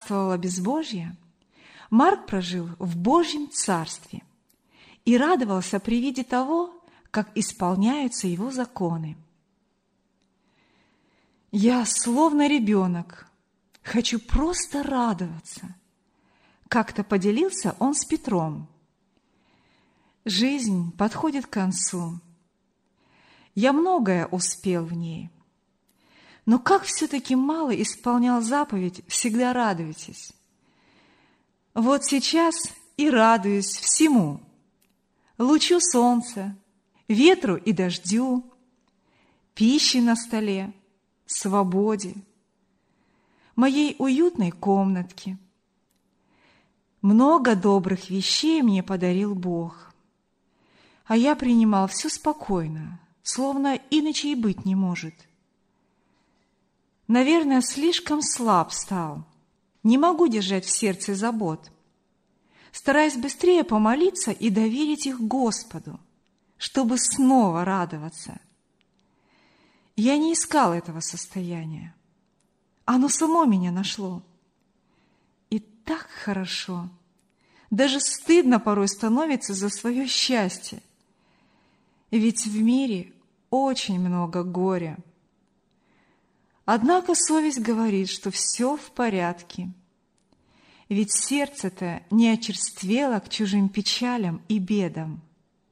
царствовало безбожье, Марк прожил в Божьем царстве и радовался при виде того, как исполняются его законы. «Я, словно ребенок, хочу просто радоваться», — как-то поделился он с Петром. «Жизнь подходит к концу. Я многое успел в ней. Но как все-таки мало исполнял заповедь «всегда радуйтесь». Вот сейчас и радуюсь всему: лучу солнца, ветру и дождю, пище на столе, свободе, моей уютной комнатке. Много добрых вещей мне подарил Бог, а я принимал все спокойно, словно иначе и быть не может. Наверное, слишком слаб стал, не могу держать в сердце забот, стараясь быстрее помолиться и доверить их Господу, чтобы снова радоваться. Я не искал этого состояния. Оно само меня нашло. И так хорошо. Даже стыдно порой становится за свое счастье. Ведь в мире очень много горя. Однако совесть говорит, что все в порядке. Ведь сердце-то не очерствело к чужим печалям и бедам.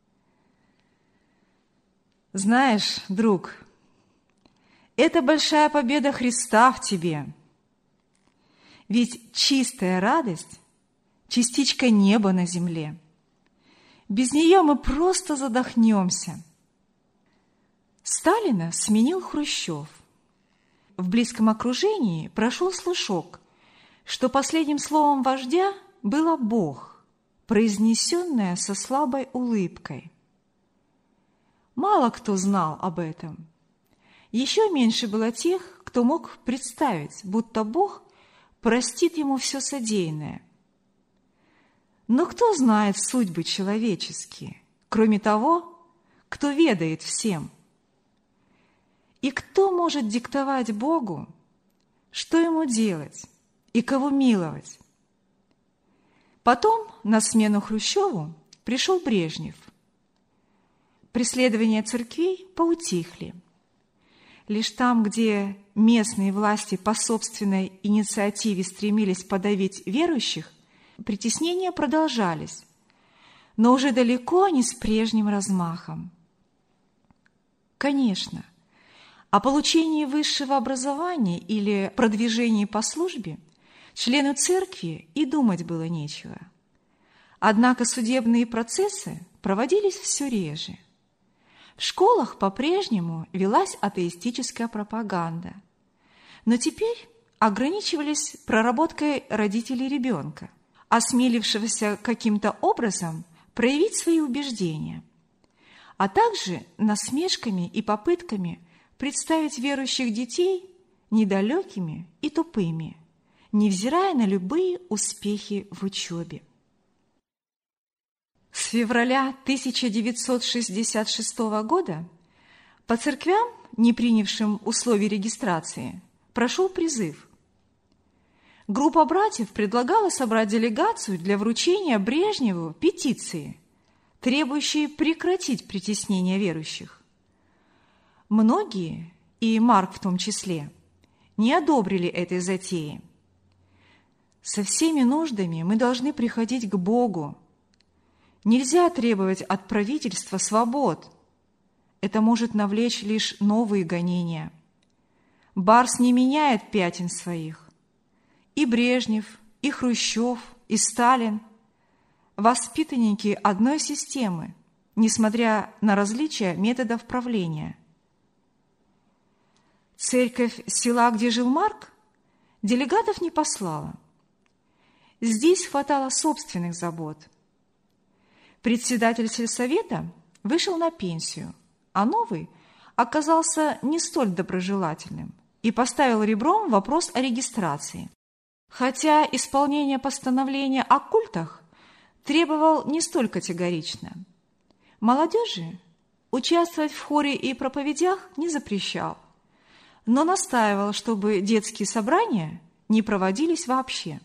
Знаешь, друг, это большая победа Христа в тебе. Ведь чистая радость – частичка неба на земле. Без нее мы просто задохнемся. Сталина сменил Хрущев. В близком окружении прошел слушок, что последним словом вождя было «Бог», произнесенное со слабой улыбкой. Мало кто знал об этом. Еще меньше было тех, кто мог представить, будто Бог простит ему все содеянное. Но кто знает судьбы человеческие, кроме того, кто ведает всем? И кто может диктовать Богу, что ему делать и кого миловать? Потом на смену Хрущеву пришел Брежнев. Преследования церквей поутихли. Лишь там, где местные власти по собственной инициативе стремились подавить верующих, притеснения продолжались, но уже далеко не с прежним размахом. Конечно, о получении высшего образования или продвижении по службе члену церкви и думать было нечего. Однако судебные процессы проводились все реже. В школах по-прежнему велась атеистическая пропаганда, но теперь ограничивались проработкой родителей ребенка, осмелившегося каким-то образом проявить свои убеждения, а также насмешками и попытками представить верующих детей недалекими и тупыми, невзирая на любые успехи в учебе. С февраля 1966 года по церквям, не принявшим условий регистрации, прошел призыв. Группа братьев предлагала собрать делегацию для вручения Брежневу петиции, требующей прекратить притеснение верующих. Многие, и Марк в том числе, не одобрили этой затеи. Со всеми нуждами мы должны приходить к Богу. Нельзя требовать от правительства свобод. Это может навлечь лишь новые гонения. Барс не меняет пятен своих. И Брежнев, и Хрущев, и Сталин – воспитанники одной системы, несмотря на различия методов правления. Церковь села, где жил Марк, делегатов не послала. Здесь хватало собственных забот. Председатель сельсовета вышел на пенсию, а новый оказался не столь доброжелательным и поставил ребром вопрос о регистрации. Хотя исполнение постановления о культах требовал не столь категорично. Молодежи участвовать в хоре и проповедях не запрещал, но настаивал, чтобы детские собрания не проводились вообще.